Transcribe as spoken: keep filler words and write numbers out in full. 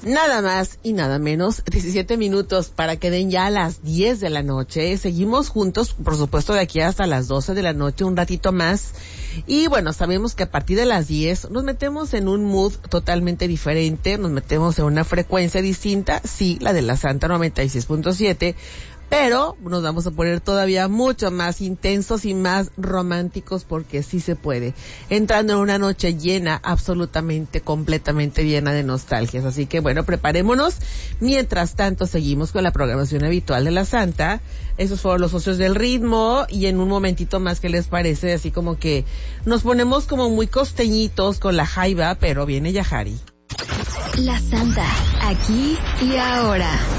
Nada más y nada menos, diecisiete minutos para que den ya a las diez de la noche. Seguimos juntos, por supuesto, de aquí hasta las doce de la noche, un ratito más. Y bueno, sabemos que a partir de las diez nos metemos en un mood totalmente diferente, nos metemos en una frecuencia distinta, sí, la de la Santa noventa y seis punto siete, pero nos vamos a poner todavía mucho más intensos y más románticos porque sí se puede, entrando en una noche llena, absolutamente, completamente llena de nostalgias. Así que bueno, preparémonos. Mientras tanto, seguimos con la programación habitual de la Santa. Esos fueron los socios del ritmo y en un momentito más, ¿qué les parece? Así como que nos ponemos como muy costeñitos con la jaiba, pero viene Yahari. La Santa, aquí y ahora.